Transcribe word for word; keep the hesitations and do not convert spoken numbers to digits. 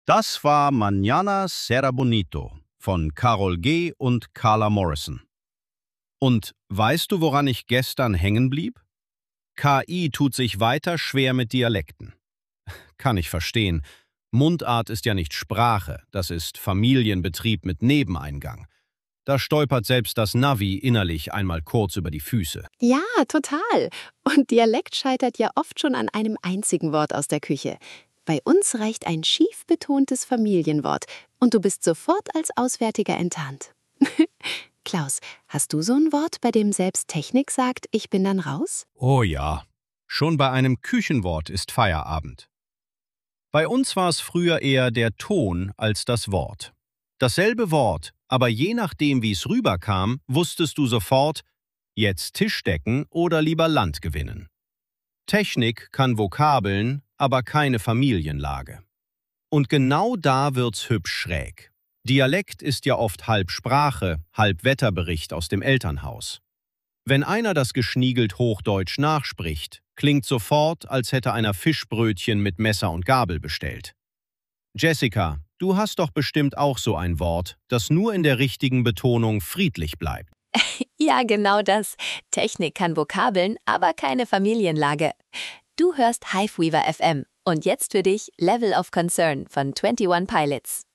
Das war Mañana Será Bonito von Carol G. und Carla Morrison. Und weißt du, woran ich gestern hängen blieb? K I tut sich weiter schwer mit Dialekten. Kann ich verstehen. Mundart ist ja nicht Sprache, das ist Familienbetrieb mit Nebeneingang. Da stolpert selbst das Navi innerlich einmal kurz über die Füße. Ja, total. Und Dialekt scheitert ja oft schon an einem einzigen Wort aus der Küche. Bei uns reicht ein schief betontes Familienwort und du bist sofort als Auswärtiger enttarnt. Klaus, hast du so ein Wort, bei dem selbst Technik sagt, ich bin dann raus? Oh ja, schon bei einem Küchenwort ist Feierabend. Bei uns war es früher eher der Ton als das Wort. Dasselbe Wort, aber je nachdem, wie es rüberkam, wusstest du sofort, jetzt Tischdecken oder lieber Land gewinnen. Technik kann Vokabeln, aber keine Familienlage. Und genau da wird's hübsch schräg. Dialekt ist ja oft halb Sprache, halb Wetterbericht aus dem Elternhaus. Wenn einer das geschniegelt Hochdeutsch nachspricht, klingt sofort, als hätte einer Fischbrötchen mit Messer und Gabel bestellt. Jessica, du hast doch bestimmt auch so ein Wort, das nur in der richtigen Betonung friedlich bleibt. Ja, genau das. Technik kann Vokabeln, aber keine Familienlage. Du hörst Hiveweaver F M und jetzt für dich Level of Concern von twenty one Pilots.